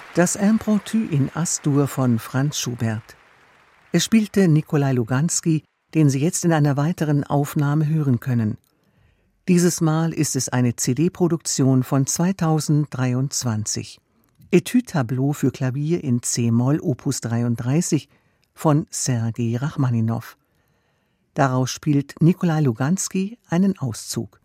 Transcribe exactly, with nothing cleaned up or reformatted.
Das Impromptu in As-Dur von Franz Schubert. Es spielte Nikolai Luganski, den Sie jetzt in einer weiteren Aufnahme hören können. Dieses Mal ist es eine C D-Produktion von zweitausenddreiundzwanzig. Etüde-Tableau für Klavier in c-Moll Opus dreiunddreißig von Sergei Rachmaninow. Daraus spielt Nikolai Luganski einen Auszug.